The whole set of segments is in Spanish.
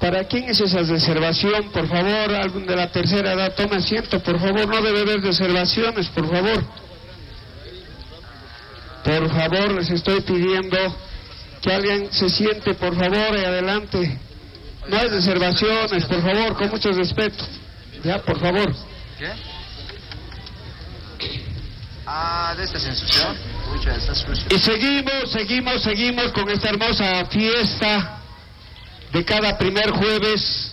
¿Para quién es esa reservación? Por favor, alguien de la tercera edad, tome asiento, por favor, no debe haber reservaciones, por favor. Por favor, les estoy pidiendo que alguien se siente, por favor, y adelante. No hay reservaciones, por favor, con mucho respeto. Ya, por favor. ¿Qué? De esta sensación. Y seguimos con esta hermosa fiesta de cada primer jueves.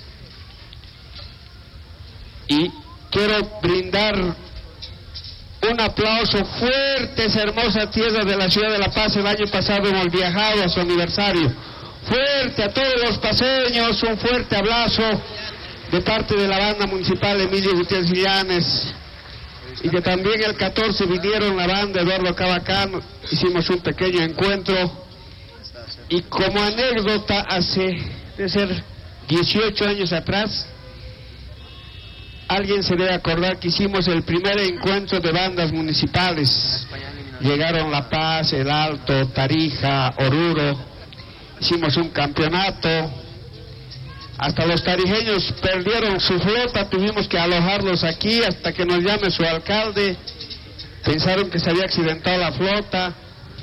Y quiero brindar un aplauso fuerte a esa hermosa tierra de la ciudad de La Paz. El año pasado hemos viajado a su aniversario. Fuerte a todos los paseños, un fuerte abrazo de parte de la banda municipal Emilio Gutiérrez Illanes, y que también el 14 vinieron la banda Eduardo Cabacán, hicimos un pequeño encuentro, y como anécdota, hace de ser 18 años atrás, alguien se debe acordar que hicimos el primer encuentro de bandas municipales. Llegaron La Paz, El Alto, Tarija, Oruro, hicimos un campeonato, hasta los tarijeños perdieron su flota, tuvimos que alojarlos aquí hasta que nos llame su alcalde, pensaron que se había accidentado la flota,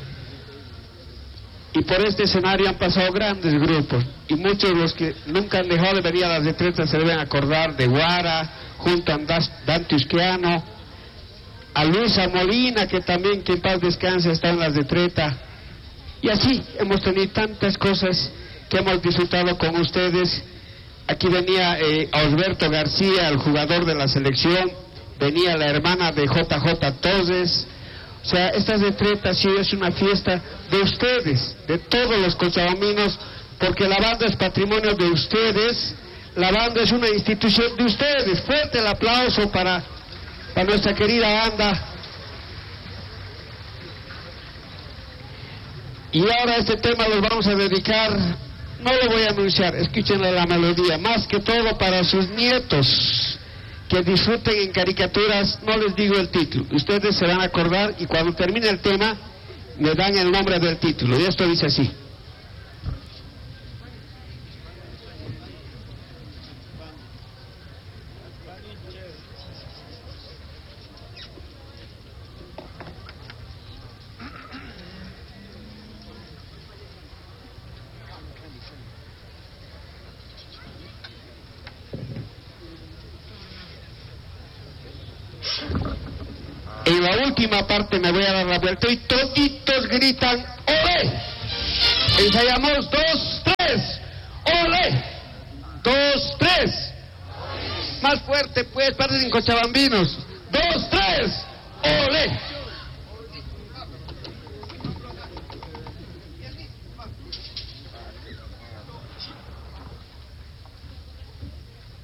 y por este escenario han pasado grandes grupos, y muchos de los que nunca han dejado de venir a las retretas se deben acordar de Guara, junto a Dante Usquiano, a Luisa Molina, que también, que en paz descanse, está en las retretas, y así hemos tenido tantas cosas que hemos disfrutado con ustedes. Aquí venía Osberto García, el jugador de la selección, venía la hermana de JJ Torres. O sea, estas retretas sí es una fiesta de ustedes, de todos los cochabambinos, porque la banda es patrimonio de ustedes, la banda es una institución de ustedes. Fuerte el aplauso para nuestra querida banda. Y ahora este tema lo vamos a dedicar, no lo voy a anunciar, escúchenle la melodía, más que todo para sus nietos, que disfruten en caricaturas. No les digo el título, ustedes se van a acordar, y cuando termine el tema me dan el nombre del título, y esto dice así. En la última parte me voy a dar la vuelta y toditos gritan ¡olé! Ensayamos, 2, 3, ¡olé! 2, 3. Más fuerte pues, parecen cochabambinos. 2, 3, ¡olé!